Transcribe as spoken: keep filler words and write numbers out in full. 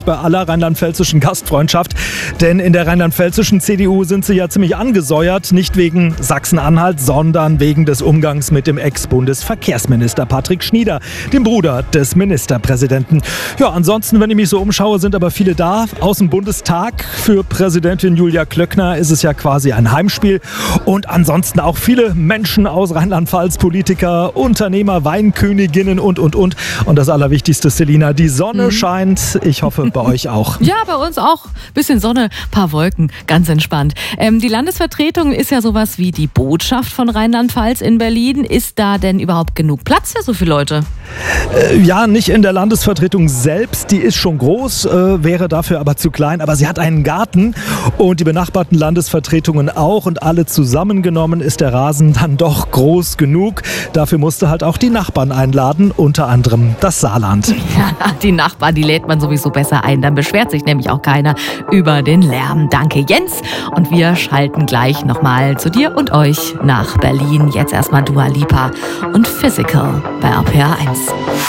Bei aller rheinland-pfälzischen Gastfreundschaft, denn in der rheinland-pfälzischen C D U sind sie ja ziemlich angesäuert, nicht wegen Sachsen-Anhalt, sondern wegen des Umgangs mit dem Ex-Bundesverkehrsminister Patrick Schnieder, dem Bruder des Ministerpräsidenten. Ja, ansonsten, wenn ich mich so umschaue, sind aber viele da. Aus dem Bundestag für Präsidentin Julia Klöckner ist es ja quasi ein Heimspiel und ansonsten auch viele Menschen aus Rheinland-Pfalz, Politiker, Unternehmer, Weinköniginnen und, und, und. Und das Allerwichtigste, Selina, die Sonne mhm. scheint. Ich hoffe, bei euch auch. Ja, bei uns auch. Bisschen Sonne, paar Wolken, ganz entspannt. Ähm, die Landesvertretung ist ja sowas wie die Botschaft von Rheinland-Pfalz in Berlin. Ist da denn überhaupt genug Platz für so viele Leute? Äh, ja, nicht in der Landesvertretung selbst. Die ist schon groß, äh, wäre dafür aber zu klein. Aber sie hat einen Garten und die benachbarten Landesvertretungen auch. Und alle zusammengenommen ist der Rasen dann doch groß genug. Dafür musste halt auch die Nachbarn einladen, unter anderem das Saarland. Ja, die Nachbarn, die lädt man sowieso besser ein. Dann beschwert sich nämlich auch keiner über den Lärm. Danke, Jens. Und wir schalten gleich nochmal zu dir und euch nach Berlin. Jetzt erstmal Dua Lipa und Physical bei R P R eins.